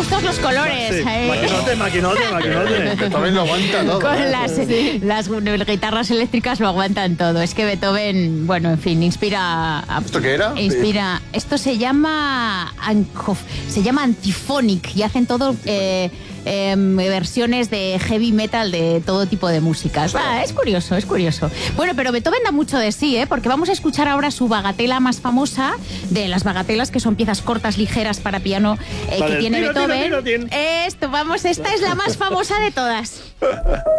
gustos los colores. Sí, maquinote. Beethoven lo aguanta todo. Con las guitarras eléctricas lo aguantan todo. Es que Beethoven, bueno, en fin, inspira... ¿Esto qué era? Esto se llama Antiphonic y hacen todo versiones de heavy metal de todo tipo de músicas. Es curioso. Bueno, pero Beethoven da mucho de sí, porque vamos a escuchar ahora su bagatela más famosa, de las bagatelas que son piezas cortas, ligeras para piano que tiene Beethoven. Esta es la más famosa de todas.